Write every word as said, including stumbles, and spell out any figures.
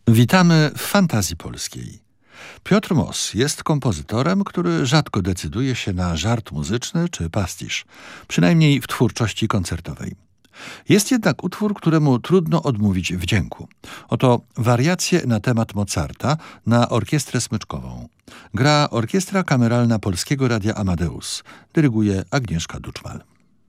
Witamy w Fantazji Polskiej. Piotr Moss jest kompozytorem, który rzadko decyduje się na żart muzyczny czy pastisz, przynajmniej w twórczości koncertowej. Jest jednak utwór, któremu trudno odmówić wdzięku. Oto wariacje na temat Mozarta na orkiestrę smyczkową. Gra Orkiestra Kameralna Polskiego Radia Amadeus. Dyryguje Agnieszka Duczmal.